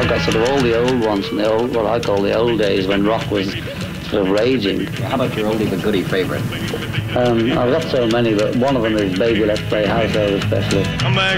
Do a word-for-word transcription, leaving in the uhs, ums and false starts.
got sort of all the old ones from the old, what I call the old days when rock was sort of raging. How about your oldie but goodie favourite? Um, I've got so many, but one of them is Baby Let's Play House, especially. Come back